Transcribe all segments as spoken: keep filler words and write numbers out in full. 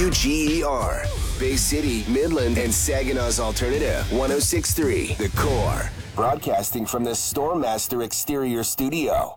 U G E R. Bay City, Midland, and Saginaw's Alternative. one oh six point three The Core. Broadcasting from the Stormmaster Exterior Studio.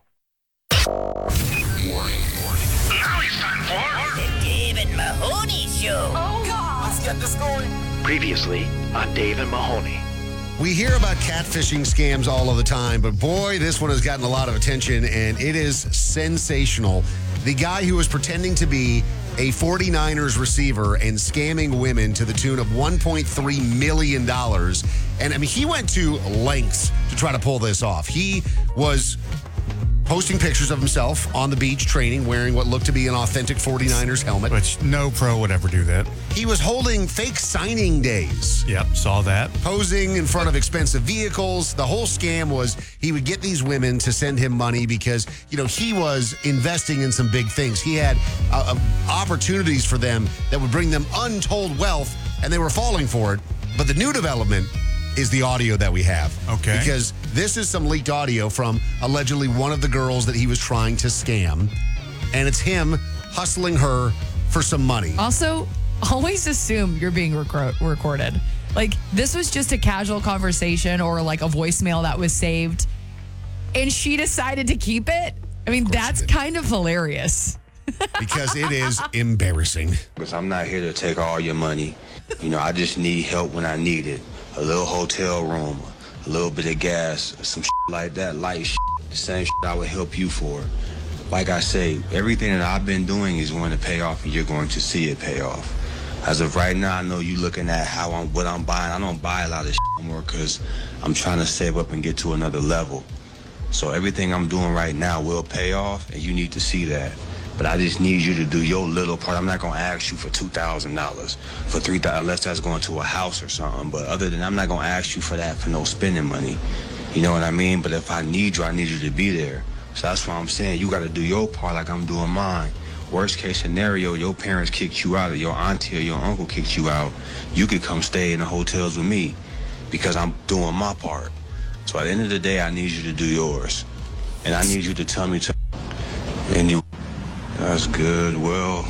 Warning. Now it's time for The David Mahoney Show. Oh, God. Let's get this going. Previously on Dave and Mahoney. We hear about catfishing scams all of the time, but boy, this one has gotten a lot of attention, and it is sensational. The guy who was pretending to be a 49ers receiver and scamming women to the tune of one point three million dollars. And, I mean, he went to lengths to try to pull this off. He was posting pictures of himself on the beach training, wearing what looked to be an authentic 49ers helmet. Which no pro would ever do that. He was holding fake signing days. Yep, saw that. Posing in front of expensive vehicles. The whole scam was he would get these women to send him money because, you know, he was investing in some big things. He had uh, uh, opportunities for them that would bring them untold wealth, and they were falling for it. But the new development is the audio that we have. Okay. Because this is some leaked audio from allegedly one of the girls that he was trying to scam. And it's him hustling her for some money. Also, always assume you're being rec- recorded. Like, this was just a casual conversation or like a voicemail that was saved, and she decided to keep it. I mean, that's kind of hilarious. Because it is embarrassing. Because I'm not here to take all your money. You know, I just need help when I need it. A little hotel room, a little bit of gas, some shit like that, light shit. The same shit I would help you for. Like I say, everything that I've been doing is going to pay off, and you're going to see it pay off. As of right now, I know you looking at how I'm, what I'm buying. I don't buy a lot of shit anymore because I'm trying to save up and get to another level. So everything I'm doing right now will pay off, and you need to see that. But I just need you to do your little part. I'm not going to ask you for two thousand dollars, for three thousand dollars, unless that's going to a house or something. But other than that, I'm not going to ask you for that for no spending money. You know what I mean? But if I need you, I need you to be there. So that's why I'm saying you got to do your part like I'm doing mine. Worst case scenario, your parents kicked you out, or your auntie or your uncle kicked you out. You could come stay in the hotels with me because I'm doing my part. So at the end of the day, I need you to do yours. And I need you to tell me to... Anyway. That's good. Well,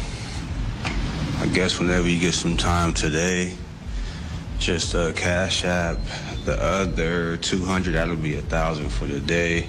I guess whenever you get some time today, just uh, cash app the other two hundred. That'll be a thousand for the day,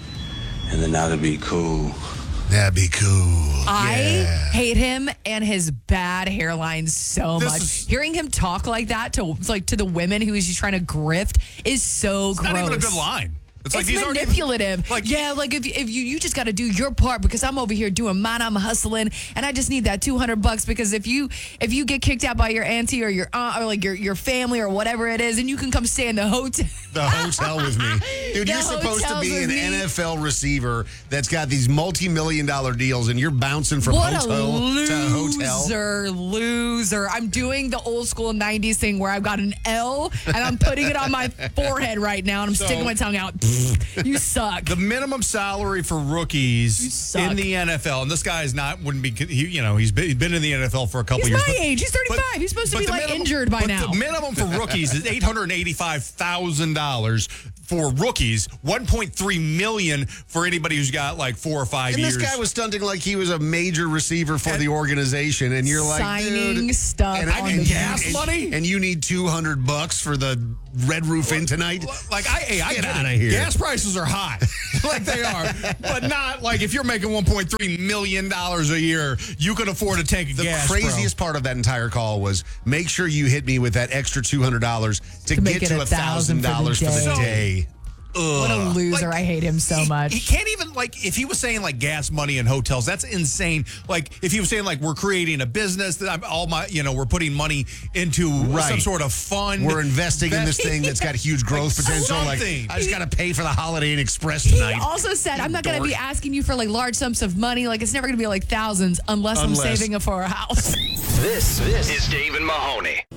and then that'll be cool. That'd be cool. I yeah. hate him and his bad hairline so This much. is- Hearing him talk like that to like to the women who he's just trying to grift is so It's gross. not even a good line. It's, like It's these aren't even- manipulative. like- yeah, like if, if you you just got to do your part because I'm over here doing mine. I'm hustling, and I just need that two hundred bucks because if you if you get kicked out by your auntie or your aunt or like your your family or whatever it is, and you can come stay in the hotel. The hotel with me. Dude, The you're supposed to hotels be with an me. N F L receiver that's got these multi-million dollar deals, and you're bouncing from What hotel a to hotel. loser, loser. I'm doing the old school nineties thing where I've got an L and I'm putting it on my forehead right now and I'm So- sticking my tongue out. You suck. The minimum salary for rookies suck. in the N F L, and this guy is not wouldn't be. He, you know, he's been, he's been in the N F L for a couple He's years. my but- age. He's thirty-five. but- He's supposed to but be the like minimum- injured by but now. The minimum for rookies is eight hundred eighty-five thousand dollars for rookies. one point three million for anybody who's got like four or five And years. this guy was stunting like he was a major receiver for the organization, and you're like, Signing dude, stuff and, on and the gas and- money? and you need two hundred bucks for the Red Roof Inn tonight. Like I, hey, I Get get outta it. here. Gas prices are high, like they are, but not like if you're making one point three million dollars a year, you can afford a tank of The gas. craziest part of that entire call was make sure you hit me with that extra two hundred dollars to, To make get it to a one thousand dollars for the thousand for the day. day. What a loser. Like, I hate him so he, much. He can't even, like, if he was saying, like, gas money in hotels, that's insane. Like, if he was saying, like, we're creating a business, that I'm all my, you know, we're putting money into Right. some sort of fund. We're investing in this thing that's got huge growth Like potential. something. Like, I just got to pay for the Holiday Inn Express He tonight. also said, I'm not going to dork. be asking you for like large sums of money. Like, it's never going to be like thousands unless, Unless. I'm saving it for a house. This, this is Dave and Mahoney.